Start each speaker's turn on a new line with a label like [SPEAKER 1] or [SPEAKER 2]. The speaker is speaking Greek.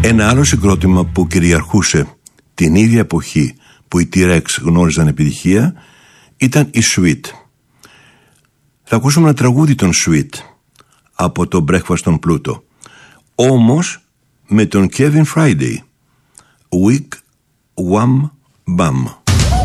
[SPEAKER 1] Ένα άλλο συγκρότημα που κυριαρχούσε την ίδια εποχή που οι T-Rex γνώριζαν επιτυχία ήταν οι Sweet. Θα ακούσουμε ένα τραγούδι των Sweet από το Breakfast on Pluto, όμως με τον Kevin Friday, Wig Wam Bam.